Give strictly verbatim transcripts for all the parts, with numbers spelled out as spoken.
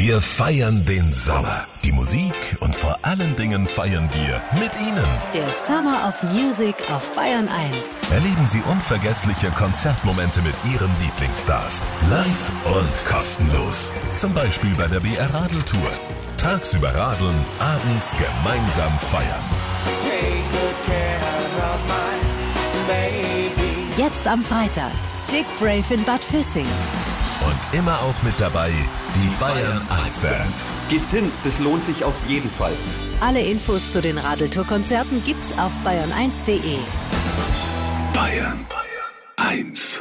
Wir feiern den Sommer, die Musik und vor allen Dingen feiern wir mit Ihnen. Der Summer of Music auf Bayern eins. Erleben Sie unvergessliche Konzertmomente mit Ihren Lieblingsstars. Live und kostenlos. Zum Beispiel bei der B R Radeltour. Tagsüber radeln, abends gemeinsam feiern. Take good care of my baby. Jetzt am Freitag. Dick Brave in Bad Füssing. Und immer auch mit dabei die Bayern eins Band. Geht's hin, das lohnt sich auf jeden Fall. Alle Infos zu den Radeltour-Konzerten gibt's auf bayern eins punkt de. Bayern eins.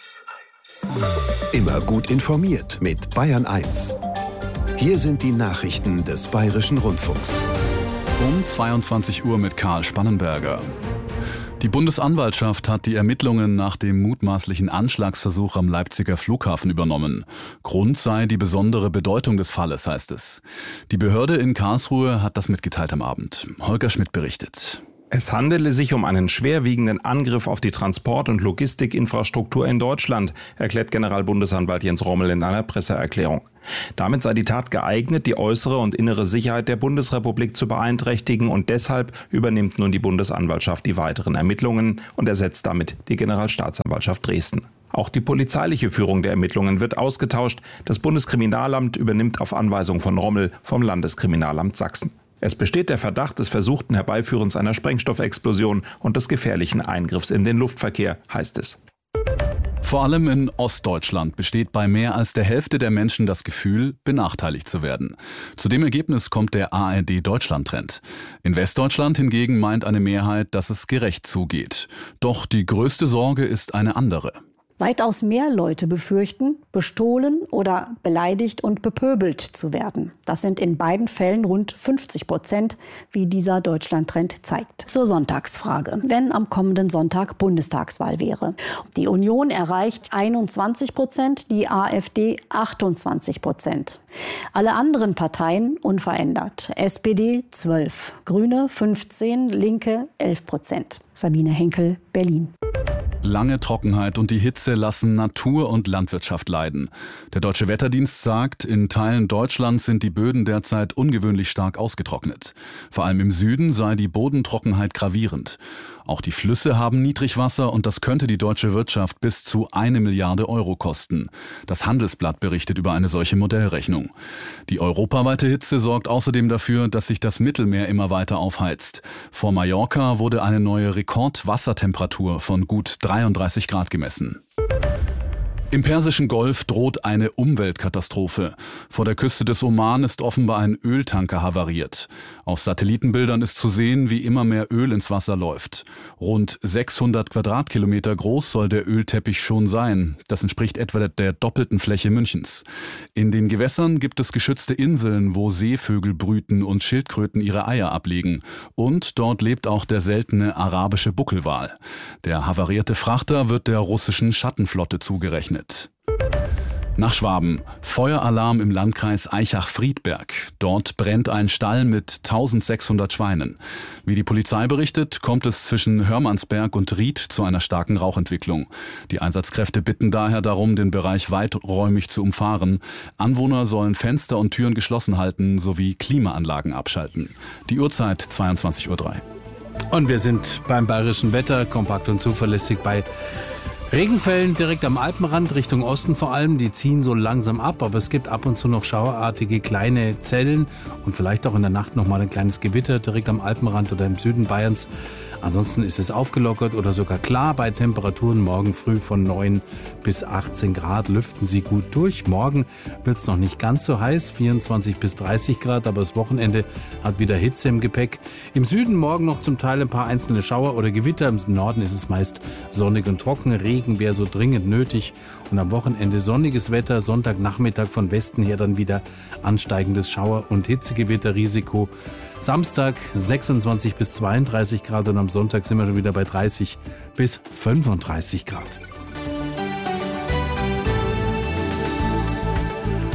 Immer gut informiert mit Bayern eins. Hier sind die Nachrichten des Bayerischen Rundfunks. Um zweiundzwanzig Uhr mit Karl Spannenberger. Die Bundesanwaltschaft hat die Ermittlungen nach dem mutmaßlichen Anschlagsversuch am Leipziger Flughafen übernommen. Grund sei die besondere Bedeutung des Falles, heißt es. Die Behörde in Karlsruhe hat das mitgeteilt am Abend. Holger Schmidt berichtet. Es handele sich um einen schwerwiegenden Angriff auf die Transport- und Logistikinfrastruktur in Deutschland, erklärt Generalbundesanwalt Jens Rommel in einer Presseerklärung. Damit sei die Tat geeignet, die äußere und innere Sicherheit der Bundesrepublik zu beeinträchtigen, und deshalb übernimmt nun die Bundesanwaltschaft die weiteren Ermittlungen und ersetzt damit die Generalstaatsanwaltschaft Dresden. Auch die polizeiliche Führung der Ermittlungen wird ausgetauscht. Das Bundeskriminalamt übernimmt auf Anweisung von Rommel vom Landeskriminalamt Sachsen. Es besteht der Verdacht des versuchten Herbeiführens einer Sprengstoffexplosion und des gefährlichen Eingriffs in den Luftverkehr, heißt es. Vor allem in Ostdeutschland besteht bei mehr als der Hälfte der Menschen das Gefühl, benachteiligt zu werden. Zu dem Ergebnis kommt der A R D-Deutschland-Trend. In Westdeutschland hingegen meint eine Mehrheit, dass es gerecht zugeht. Doch die größte Sorge ist eine andere. Weitaus mehr Leute befürchten, bestohlen oder beleidigt und bepöbelt zu werden. Das sind in beiden Fällen rund fünfzig Prozent, wie dieser Deutschland-Trend zeigt. Zur Sonntagsfrage. Wenn am kommenden Sonntag Bundestagswahl wäre. Die Union erreicht einundzwanzig Prozent, die AfD achtundzwanzig Prozent. Alle anderen Parteien unverändert. S P D zwölf, Grüne fünfzehn, Linke elf Prozent. Sabine Henkel, Berlin. Lange Trockenheit und die Hitze lassen Natur und Landwirtschaft leiden. Der Deutsche Wetterdienst sagt, in Teilen Deutschlands sind die Böden derzeit ungewöhnlich stark ausgetrocknet. Vor allem im Süden sei die Bodentrockenheit gravierend. Auch die Flüsse haben Niedrigwasser und das könnte die deutsche Wirtschaft bis zu eine Milliarde Euro kosten. Das Handelsblatt berichtet über eine solche Modellrechnung. Die europaweite Hitze sorgt außerdem dafür, dass sich das Mittelmeer immer weiter aufheizt. Vor Mallorca wurde eine neue Rekordwassertemperatur von gut dreiunddreißig Grad gemessen. Im Persischen Golf droht eine Umweltkatastrophe. Vor der Küste des Oman ist offenbar ein Öltanker havariert. Auf Satellitenbildern ist zu sehen, wie immer mehr Öl ins Wasser läuft. Rund sechshundert Quadratkilometer groß soll der Ölteppich schon sein. Das entspricht etwa der doppelten Fläche Münchens. In den Gewässern gibt es geschützte Inseln, wo Seevögel brüten und Schildkröten ihre Eier ablegen. Und dort lebt auch der seltene arabische Buckelwal. Der havarierte Frachter wird der russischen Schattenflotte zugerechnet. Nach Schwaben. Feueralarm im Landkreis Aichach-Friedberg. Dort brennt ein Stall mit eintausendsechshundert Schweinen. Wie die Polizei berichtet, kommt es zwischen Hörmannsberg und Ried zu einer starken Rauchentwicklung. Die Einsatzkräfte bitten daher darum, den Bereich weiträumig zu umfahren. Anwohner sollen Fenster und Türen geschlossen halten sowie Klimaanlagen abschalten. Die Uhrzeit zweiundzwanzig Uhr drei. Und wir sind beim bayerischen Wetter, kompakt und zuverlässig bei Regenfällen direkt am Alpenrand, Richtung Osten vor allem. Die ziehen so langsam ab, aber es gibt ab und zu noch schauerartige kleine Zellen und vielleicht auch in der Nacht noch mal ein kleines Gewitter direkt am Alpenrand oder im Süden Bayerns. Ansonsten ist es aufgelockert oder sogar klar bei Temperaturen morgen früh von neun bis achtzehn Grad. Lüften Sie gut durch. Morgen wird es noch nicht ganz so heiß, vierundzwanzig bis dreißig Grad, aber das Wochenende hat wieder Hitze im Gepäck. Im Süden morgen noch zum Teil ein paar einzelne Schauer oder Gewitter. Im Norden ist es meist sonnig und trocken. Regen wäre so dringend nötig. Und am Wochenende sonniges Wetter. Sonntagnachmittag von Westen her dann wieder ansteigendes Schauer- und Hitzegewitterrisiko. Samstag sechsundzwanzig bis zweiunddreißig Grad und am Sonntag sind wir schon wieder bei dreißig bis fünfunddreißig Grad.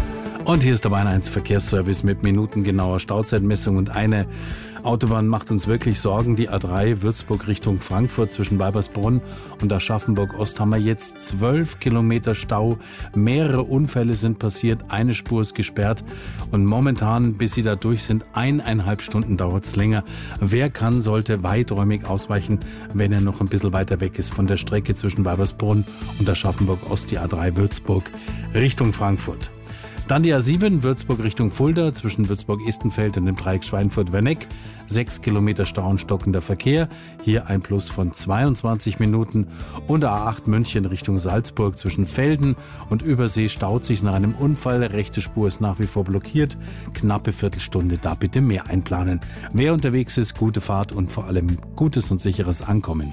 Und hier ist der Bayern eins Verkehrsservice mit minutengenauer Stauzeitmessung. Und eine Autobahn macht uns wirklich Sorgen. Die A drei Würzburg Richtung Frankfurt zwischen Weibersbrunn und Aschaffenburg-Ost haben wir jetzt zwölf Kilometer Stau. Mehrere Unfälle sind passiert. Eine Spur ist gesperrt. Und momentan, bis sie da durch sind, eineinhalb Stunden dauert es länger. Wer kann, sollte weiträumig ausweichen, wenn er noch ein bisschen weiter weg ist von der Strecke zwischen Weibersbrunn und Aschaffenburg-Ost, die A drei Würzburg Richtung Frankfurt. Dann die A sieben, Würzburg Richtung Fulda, zwischen Würzburg-Estenfeld und dem Dreieck Schweinfurt-Werneck. Sechs Kilometer Stau und stockender Verkehr. Hier ein Plus von zweiundzwanzig Minuten. Und A acht München Richtung Salzburg zwischen Velden und Übersee staut sich nach einem Unfall. Rechte Spur ist nach wie vor blockiert. Knappe Viertelstunde, da bitte mehr einplanen. Wer unterwegs ist, gute Fahrt und vor allem gutes und sicheres Ankommen.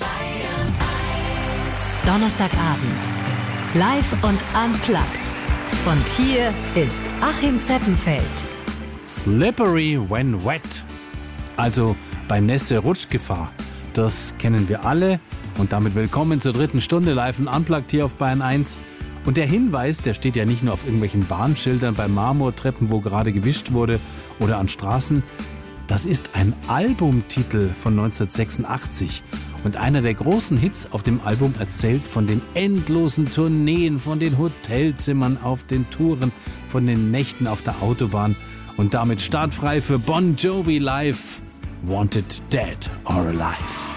Donnerstagabend. Live und unplugged. Und hier ist Achim Zeppenfeld. Slippery when wet. Also bei Nässe Rutschgefahr. Das kennen wir alle. Und damit willkommen zur dritten Stunde Live und Unplugged hier auf Bayern eins. Und der Hinweis, der steht ja nicht nur auf irgendwelchen Bahnschildern bei Marmortreppen, wo gerade gewischt wurde, oder an Straßen. Das ist ein Albumtitel von neunzehnhundertsechsundachtzig. Und einer der großen Hits auf dem Album erzählt von den endlosen Tourneen, von den Hotelzimmern auf den Touren, von den Nächten auf der Autobahn. Und damit startfrei für Bon Jovi live, Wanted Dead or Alive.